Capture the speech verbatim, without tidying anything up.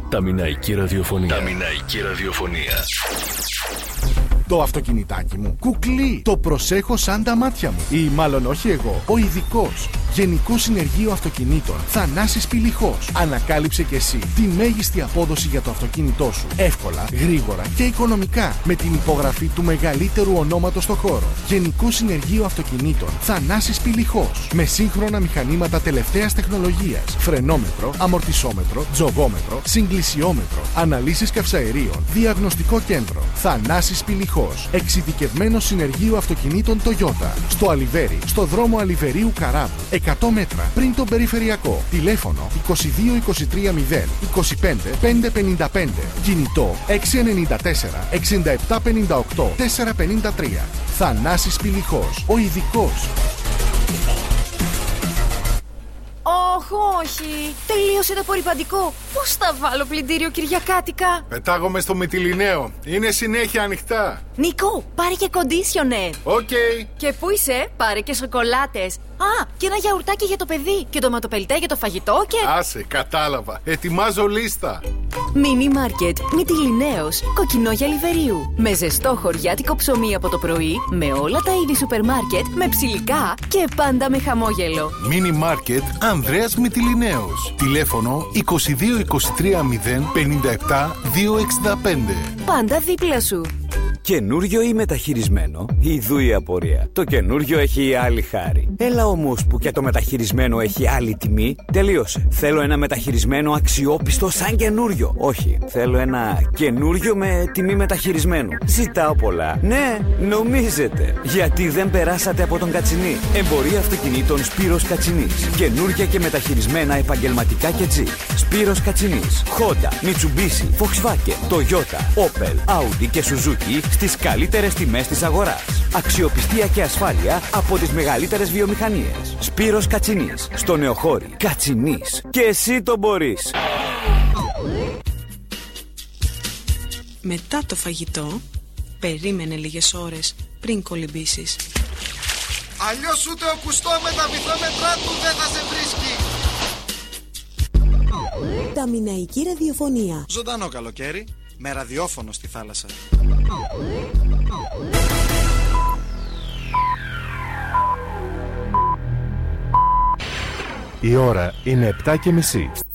Τα Μιναϊκή Ραδιοφωνία. Τα Μιναϊκή Ραδιοφωνία. Το αυτοκινητάκι μου κουκλεί. Το προσέχω σαν τα μάτια μου. Ή μάλλον όχι εγώ, ο ειδικός. Γενικό Συνεργείο Αυτοκινήτων Θανάσης Πηλιχός. Ανακάλυψε και εσύ τη μέγιστη απόδοση για το αυτοκίνητό σου. Εύκολα, γρήγορα και οικονομικά. Με την υπογραφή του μεγαλύτερου ονόματος στο χώρο. Γενικό Συνεργείο Αυτοκινήτων Θανάσης Πηλιχός. Με σύγχρονα μηχανήματα τελευταίας τεχνολογίας. Φρενόμετρο, αμορτισόμετρο, τζογόμετρο, συγκλησιόμετρο. Αναλύσεις καυσαερίων. Διαγνωστικό κέντρο. Θανάσης Πηλιχός. Εξειδικευμένο συνεργείο αυτοκινήτων Toyota. Στο Αλιβέρι, στο δρόμο Αλιβερίου Καράβου. εκατό μέτρα πριν τον περιφερειακό. Τηλέφωνο είκοσι δύο είκοσι τρία μηδέν είκοσι πέντε πεντακόσια πενήντα πέντε. Κινητό έξι εννιά τέσσερα εξήντα επτά πενήντα οκτώ τετρακόσια πενήντα τρία. Θανάσης Πηλιχός, ο ειδικός. Όχι, όχι. Τελείωσε το απορρυπαντικό. Πώς θα βάλω πλυντήριο Κυριακάτικα? Πετάγομαι στο Μυτιληναίο. Είναι συνέχεια ανοιχτά. Νίκο, πάρε και κοντίσιονερ. Οκ. Okay. Και πού είσαι? Πάρε και σοκολάτες. Α, και ένα γιαουρτάκι για το παιδί. Και ντοματοπελτέ για το φαγητό και... Άσε, κατάλαβα. Ετοιμάζω λίστα. Μίνι μάρκετ Μυτιληναίος, Κοκκινόγια Λιβερίου. Με ζεστό χωριάτικο ψωμί από το πρωί, με όλα τα είδη σούπερ μάρκετ, με ψιλικά και πάντα με χαμόγελο. Μίνι μάρκετ Ανδρέας Μυτιληναίος. Τηλέφωνο είκοσι δύο είκοσι τρία μηδέν πενήντα επτά διακόσια εξήντα πέντε. Πάντα δίπλα σου. Καινούριο ή μεταχειρισμένο, ιδού η απορία. Το καινούριο έχει άλλη χάρη. Έλα όμως που και το μεταχειρισμένο έχει άλλη τιμή. Τελείωσε. Θέλω ένα μεταχειρισμένο αξιόπιστο σαν καινούριο. Όχι, θέλω ένα καινούριο με τιμή μεταχειρισμένου. Ζητάω πολλά. Ναι, νομίζετε. Γιατί δεν περάσατε από τον Κατσινί. Εμπορία αυτοκινήτων Σπύρος Κατσινής. Καινούρια και μεταχειρισμένα επαγγελματικά και τζιπ. Σπύρος Κατσινής. Honda, Mitsubishi, Volkswagen, Toyota, Opel, Audi και Suzuki στις καλύτερες τιμές της αγοράς. Αξιοπιστία και ασφάλεια από τις μεγαλύτερες βιομηχανίες. Σπύρος Κατσινής. Στο Νεοχώρι. Κατσινής. Και εσύ το μπορείς. Μετά το φαγητό, περίμενε λίγες ώρες πριν κολυμπήσεις. Αλλιώς ούτε ο κουστό με τα βυθόμετρά του δεν θα σε βρίσκει. Τα Μιναϊκή Ραδιοφωνία. Ζωντανό καλοκαίρι, με ραδιόφωνο στη θάλασσα. Η ώρα είναι επτά και μισή.